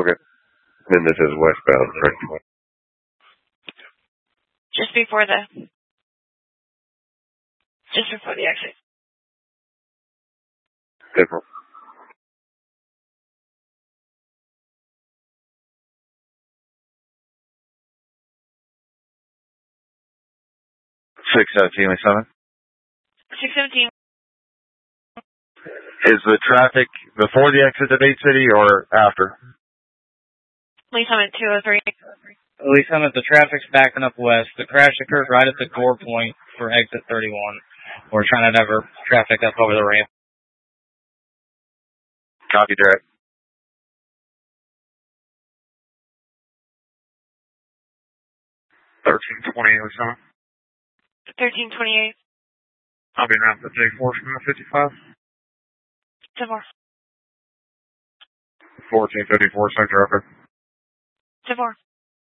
Okay. And this is westbound, right? Just before the exit. April. $617, 617. Is the traffic before the exit to Dade City or after? Lee's Summit 203. Lee's Summit, the traffic's backing up west. The crash occurred right at the door point for exit 31. We're trying to divert traffic up over the ramp. Copy, Derek. 1328, Lee's Summit. 1328. I'll be around the J4 from 55. 10 more. 1454, same traffic. 10 more.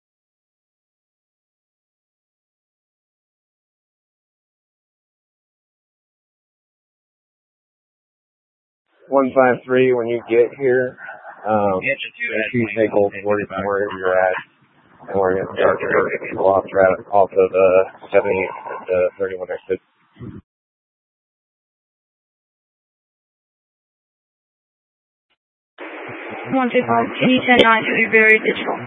One 153, when you get here, choose Nichols where you're at, and we're going to start to go off of the 70 to 31 exit. 125, can you 10-9 to be very digital?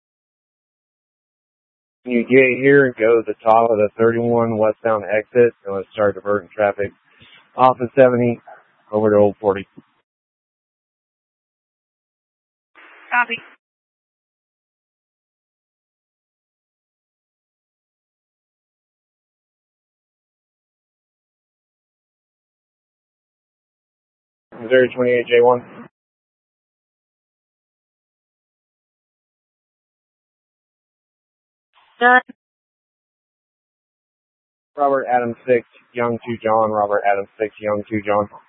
When you get here, go to the top of the 31 westbound exit, and let's start diverting traffic off of 70 over to Old 40. Copy. Missouri 28 J1. Done. Robert Adams 6, Young 2 John. Robert Adams 6, Young 2 John.